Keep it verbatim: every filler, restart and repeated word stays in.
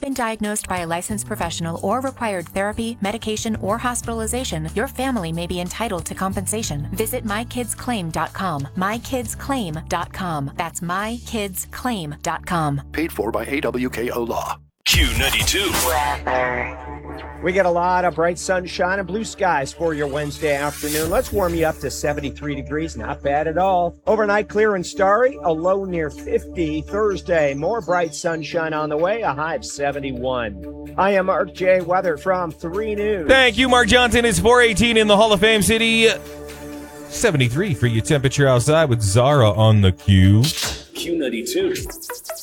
been diagnosed by a licensed professional or required therapy, medication, or hospitalization, your family may be entitled to compensation. Visit my kids claim dot com. my kids claim dot com. That's my kids claim dot com. Paid for by A W K O Law. Q ninety-two. We get a lot of bright sunshine and blue skies for your Wednesday afternoon. Let's warm you up to seventy-three degrees. Not bad at all. Overnight clear and starry. A low near fifty. Thursday, more bright sunshine on the way. A high of seventy-one. I am Mark J. Weather from three News. Thank you, Mark Johnson. It's four eighteen in the Hall of Fame City. seventy-three for your temperature outside with Zara on the Q. Q ninety-two.